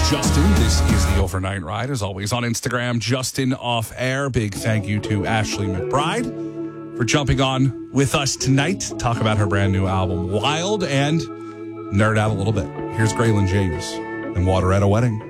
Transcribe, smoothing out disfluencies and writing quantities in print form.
Justin. This is the Overnight Ride. As always, on Instagram, Justin Off Air. Big thank you to Ashley McBride for jumping on with us tonight. Talk about her brand new album, Wild, and nerd out a little bit. Here's Graylin James and Water at a Wedding.